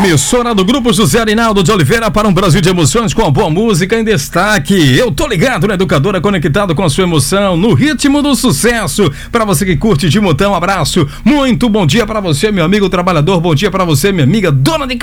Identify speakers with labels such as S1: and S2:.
S1: Emissora do Grupo José Arinaldo de Oliveira para um Brasil de emoções com a boa música em destaque. Eu tô ligado na Educadora, conectado com a sua emoção, no ritmo do sucesso. Para você que curte de montão, abraço. Muito bom dia para você, meu amigo trabalhador. Bom dia para você, minha amiga dona de